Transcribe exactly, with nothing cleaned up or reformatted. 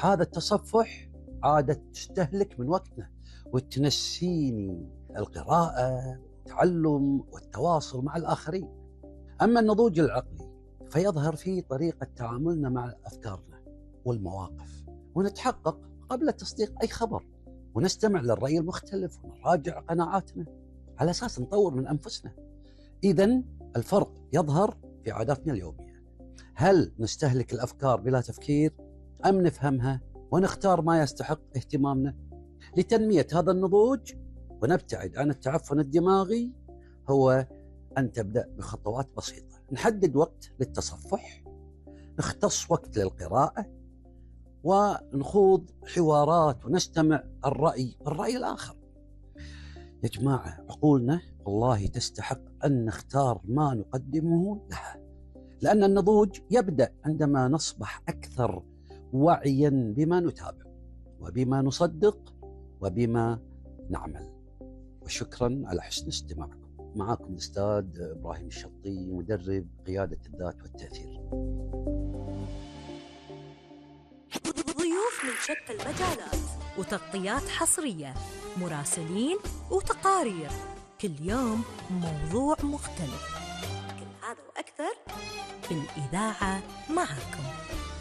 هذا التصفح عادة تستهلك من وقتنا وتنسيني القراءة والتعلم والتواصل مع الآخرين. أما النضوج العقلي فيظهر في طريقة تعاملنا مع أفكارنا والمواقف، ونتحقق قبل تصديق أي خبر، ونستمع للرأي المختلف ونراجع قناعاتنا على أساس نطور من أنفسنا. إذن الفرق يظهر في عاداتنا اليومية. هل نستهلك الأفكار بلا تفكير أم نفهمها ونختار ما يستحق اهتمامنا؟ لتنمية هذا النضوج ونبتعد عن التعفن الدماغي هو أن تبدأ بخطوات بسيطة. نحدد وقت للتصفح، نختص وقت للقراءة، ونخوض حوارات ونستمع الرأي الرأي الآخر. يا جماعة، عقولنا والله تستحق أن نختار ما نقدمه لها، لأن النضوج يبدأ عندما نصبح أكثر وعياً بما نتابع وبما نصدق وبما نعمل. وشكراً على حسن استماعكم. معكم الأستاذ إبراهيم الشطي، مدرب قيادة الذات والتأثير. ضيوف من شتى المجالات وتغطيات حصرية، مراسلين وتقارير، كل يوم موضوع مختلف. كل هذا وأكثر في الإذاعة معكم.